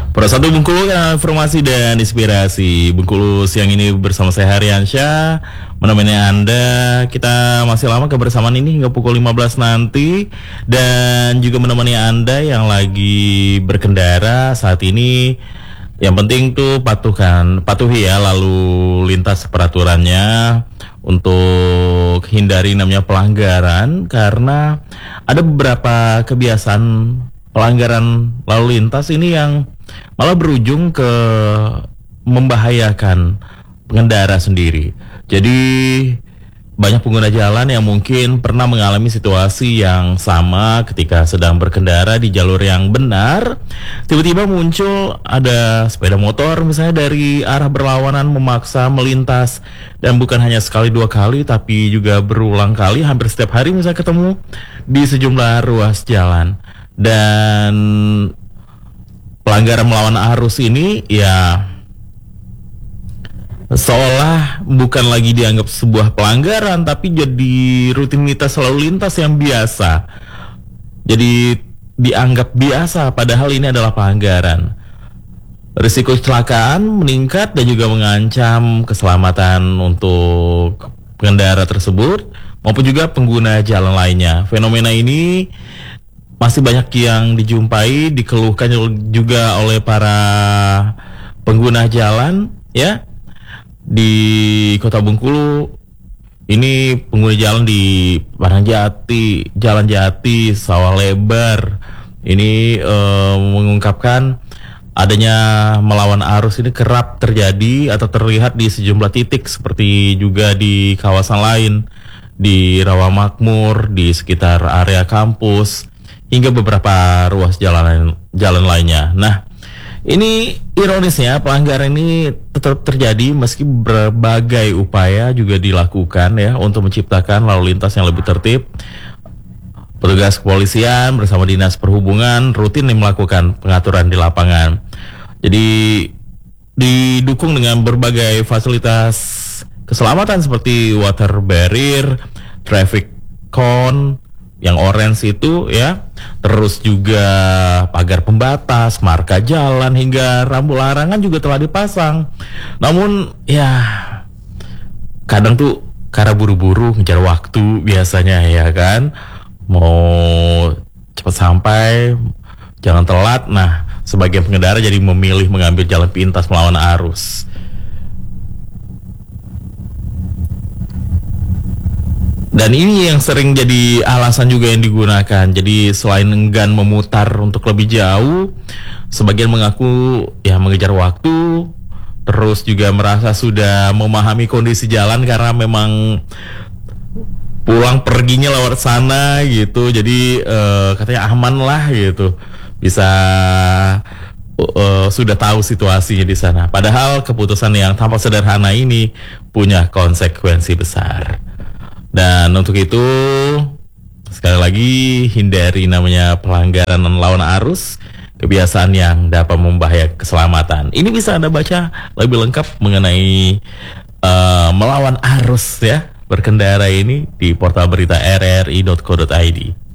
Pada satu Bengkulu, informasi dan inspirasi Bengkulu siang ini bersama saya Haryansyah menemani Anda. Kita masih lama kebersamaan ini hingga pukul 15 nanti. Dan juga menemani Anda yang lagi berkendara saat ini. Yang penting tuh patuhi ya lalu lintas peraturannya untuk hindari namanya pelanggaran, karena ada beberapa kebiasaan pelanggaran lalu lintas ini yang malah berujung ke membahayakan pengendara sendiri. Jadi banyak pengguna jalan yang mungkin pernah mengalami situasi yang sama ketika sedang berkendara di jalur yang benar. Tiba-tiba muncul ada sepeda motor misalnya dari arah berlawanan memaksa melintas. Dan bukan hanya sekali dua kali, tapi juga berulang kali, hampir setiap hari misalnya ketemu di sejumlah ruas jalan. Dan pelanggaran melawan arus ini ya seolah bukan lagi dianggap sebuah pelanggaran, tapi jadi rutinitas lalu lintas yang biasa. Jadi dianggap biasa, padahal ini adalah pelanggaran. Risiko kecelakaan meningkat dan juga mengancam keselamatan untuk pengendara tersebut maupun juga pengguna jalan lainnya. Fenomena ini masih banyak yang dijumpai, dikeluhkan juga oleh para pengguna jalan ya. Di Kota Bengkulu ini pengguna jalan di Parangjati, Jalan Jati, Sawah Lebar ini mengungkapkan adanya melawan arus ini kerap terjadi atau terlihat di sejumlah titik, seperti juga di kawasan lain di Rawamakmur, di sekitar area kampus, hingga beberapa ruas jalan lainnya. Nah, ini ironisnya pelanggaran ini tetap terjadi meski berbagai upaya juga dilakukan ya untuk menciptakan lalu lintas yang lebih tertib. Petugas kepolisian bersama Dinas Perhubungan rutin melakukan pengaturan di lapangan. Jadi didukung dengan berbagai fasilitas keselamatan seperti water barrier, traffic cone yang orange itu ya, terus juga pagar pembatas, marka jalan, hingga rambu larangan juga telah dipasang. Namun ya kadang tuh karena buru-buru ngejar waktu biasanya ya kan, mau cepat sampai, jangan telat. Nah, sebagian pengendara jadi memilih mengambil jalan pintas melawan arus. Dan ini yang sering jadi alasan juga yang digunakan. Jadi selain enggan memutar untuk lebih jauh, sebagian mengaku ya mengejar waktu, terus juga merasa sudah memahami kondisi jalan karena memang pulang perginya lewat sana gitu. Jadi katanya aman lah gitu, bisa sudah tahu situasinya di sana. Padahal keputusan yang tampak sederhana ini punya konsekuensi besar. Dan untuk itu sekali lagi hindari namanya pelanggaran lawan arus, kebiasaan yang dapat membahayakan keselamatan. Ini bisa Anda baca lebih lengkap mengenai melawan arus ya berkendara ini di portal berita rri.co.id.